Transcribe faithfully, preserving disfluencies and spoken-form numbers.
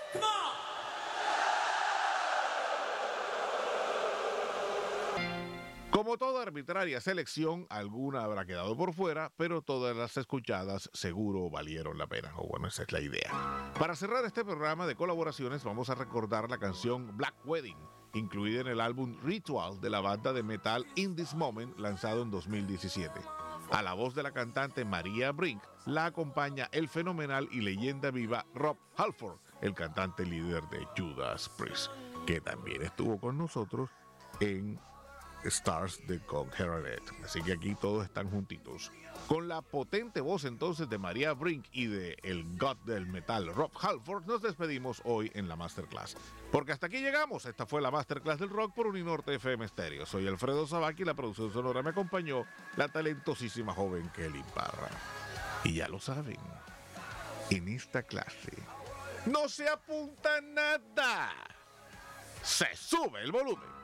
Come on! Como toda arbitraria selección, alguna habrá quedado por fuera, pero todas las escuchadas seguro valieron la pena. O bueno, esa es la idea. Para cerrar este programa de colaboraciones, vamos a recordar la canción Black Wedding, incluida en el álbum Ritual de la banda de metal In This Moment, lanzado en dos mil diecisiete. A la voz de la cantante Maria Brink la acompaña el fenomenal y leyenda viva Rob Halford, el cantante líder de Judas Priest, que también estuvo con nosotros en Stars de Conqueror. Así que aquí todos están juntitos. Con la potente voz entonces de Maria Brink y de el god del metal Rob Halford, nos despedimos hoy en la Masterclass. Porque hasta aquí llegamos. Esta fue la Masterclass del Rock por Uninorte F M Stereo. Soy Alfredo Sabaki y la producción sonora me acompañó la talentosísima joven Kelly Parra. Y ya lo saben, en esta clase no se apunta nada. Se sube el volumen.